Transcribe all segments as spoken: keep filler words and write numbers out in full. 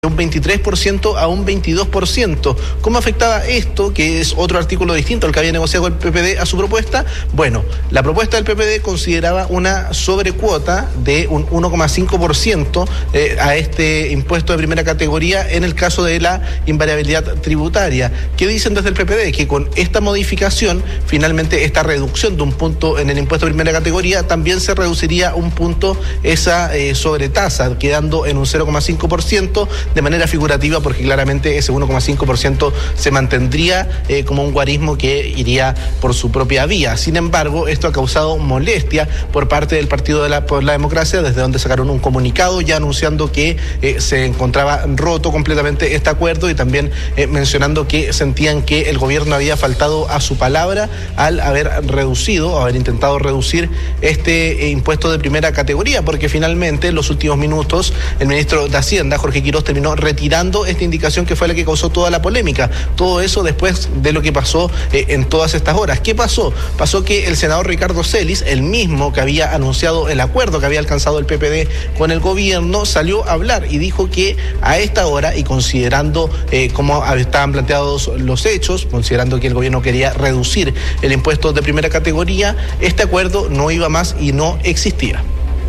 un veintitrés por ciento a un veintidós por ciento. ¿Cómo afectaba esto, que es otro artículo distinto al que había negociado el P P D, a su propuesta? Bueno, la propuesta del P P D consideraba una sobrecuota de un uno coma cinco por ciento eh, a este impuesto de primera categoría en el caso de la invariabilidad tributaria. ¿Qué dicen desde el P P D? Que con esta modificación, finalmente esta reducción de un punto en el impuesto de primera categoría, también se reduciría un punto esa eh, sobretasa, quedando en un cero coma cinco por ciento, de manera figurativa, porque claramente ese uno coma cinco por ciento se mantendría eh, como un guarismo que iría por su propia vía. Sin embargo, esto ha causado molestia por parte del Partido de la, por la Democracia, desde donde sacaron un comunicado ya anunciando que eh, se encontraba roto completamente este acuerdo y también eh, mencionando que sentían que el gobierno había faltado a su palabra al haber reducido, haber intentado reducir este eh, impuesto de primera categoría, porque finalmente en los últimos minutos el ministro de Hacienda, Jorge Quirós, terminó retirando esta indicación que fue la que causó toda la polémica. Todo eso después de lo que pasó eh, en todas estas horas. ¿Qué pasó? Pasó que el senador Ricardo Celis, el mismo que había anunciado el acuerdo que había alcanzado el P P D con el gobierno, salió a hablar y dijo que a esta hora, y considerando eh, cómo estaban planteados los hechos, considerando que el gobierno quería reducir el impuesto de primera categoría, este acuerdo no iba más y no existía.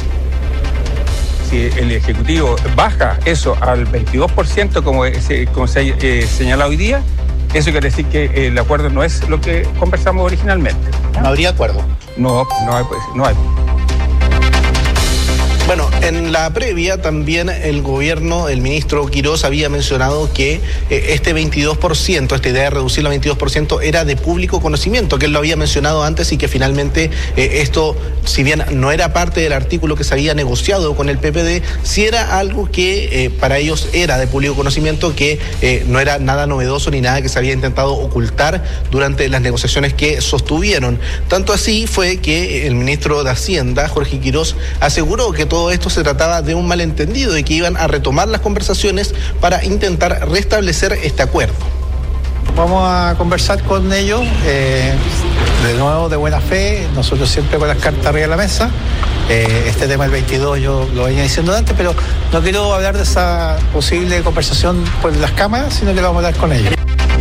Si el Ejecutivo baja eso al veintidós por ciento, como se, como se ha eh, señalado hoy día, eso quiere decir que el acuerdo no es lo que conversamos originalmente. ¿No habría acuerdo? No, no hay. Pues, no hay. Bueno, en la previa también el gobierno, el ministro Quirós había mencionado que eh, este veintidós por ciento, esta idea de reducirlo a veintidós por ciento era de público conocimiento, que él lo había mencionado antes y que finalmente eh, esto, si bien no era parte del artículo que se había negociado con el P P D, sí era algo que eh, para ellos era de público conocimiento, que eh, no era nada novedoso ni nada que se había intentado ocultar durante las negociaciones que sostuvieron. Tanto así fue que el ministro de Hacienda, Jorge Quirós, aseguró que todo esto se trataba de un malentendido y que iban a retomar las conversaciones para intentar restablecer este acuerdo. Vamos a conversar con ellos, eh, de nuevo de buena fe, nosotros siempre con las cartas arriba de la mesa. Eh, este tema del veintidós yo lo venía diciendo antes, pero no quiero hablar de esa posible conversación por las cámaras, sino que lo vamos a hablar con ellos.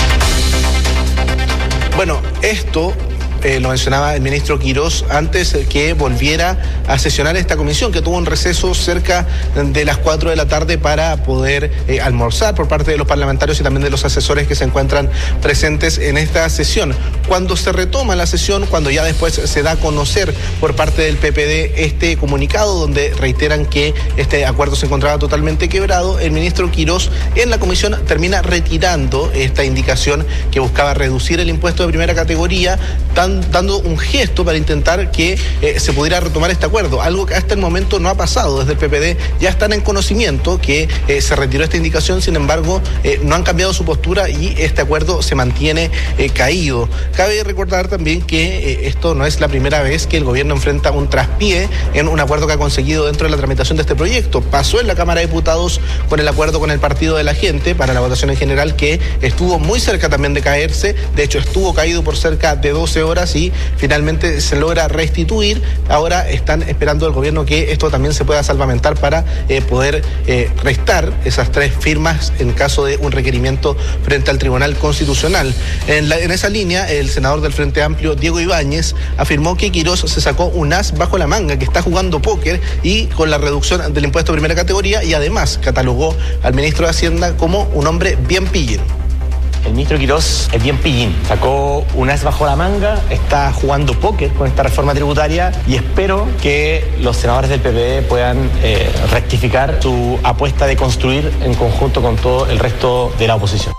Bueno, esto... Eh, lo mencionaba el ministro Quirós antes que volviera a sesionar esta comisión, que tuvo un receso cerca de las cuatro de la tarde para poder eh, almorzar por parte de los parlamentarios y también de los asesores que se encuentran presentes en esta sesión. Cuando se retoma la sesión, cuando ya después se da a conocer por parte del P P D este comunicado donde reiteran que este acuerdo se encontraba totalmente quebrado, el ministro Quirós en la comisión termina retirando esta indicación que buscaba reducir el impuesto de primera categoría, tan dando un gesto para intentar que eh, se pudiera retomar este acuerdo, algo que hasta el momento no ha pasado. Desde el P P D ya están en conocimiento que eh, se retiró esta indicación, sin embargo eh, no han cambiado su postura y este acuerdo se mantiene eh, caído. Cabe recordar también que eh, esto no es la primera vez que el gobierno enfrenta un traspié en un acuerdo que ha conseguido dentro de la tramitación de este proyecto. Pasó en la Cámara de Diputados con el acuerdo con el Partido de la Gente para la votación en general, que estuvo muy cerca también de caerse, de hecho estuvo caído por cerca de doce horas y finalmente se logra restituir. Ahora están esperando el gobierno que esto también se pueda salvamentar para eh, poder eh, restar esas tres firmas en caso de un requerimiento frente al Tribunal Constitucional. En, la, en esa línea, el senador del Frente Amplio, Diego Ibáñez, afirmó que Quirós se sacó un as bajo la manga, que está jugando póker y con la reducción del impuesto de primera categoría, y además catalogó al ministro de Hacienda como un hombre bien pillín. El ministro Quirós es bien pillín, sacó un as bajo la manga, está jugando póker con esta reforma tributaria y espero que los senadores del P P D puedan eh, rectificar su apuesta de construir en conjunto con todo el resto de la oposición.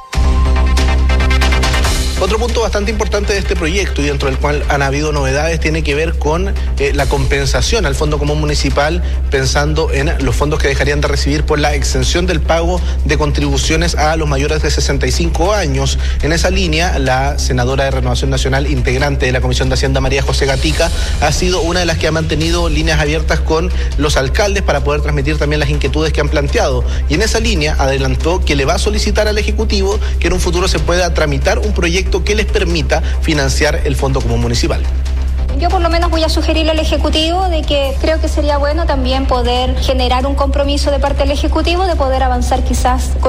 Otro punto bastante importante de este proyecto y dentro del cual han habido novedades tiene que ver con eh, la compensación al Fondo Común Municipal, pensando en los fondos que dejarían de recibir por la exención del pago de contribuciones a los mayores de sesenta y cinco años. En esa línea, la senadora de Renovación Nacional, integrante de la Comisión de Hacienda, María José Gatica, ha sido una de las que ha mantenido líneas abiertas con los alcaldes para poder transmitir también las inquietudes que han planteado. Y en esa línea adelantó que le va a solicitar al Ejecutivo que en un futuro se pueda tramitar un proyecto que les permita financiar el Fondo Común Municipal. Yo por lo menos voy a sugerirle al Ejecutivo de que creo que sería bueno también poder generar un compromiso de parte del Ejecutivo de poder avanzar quizás con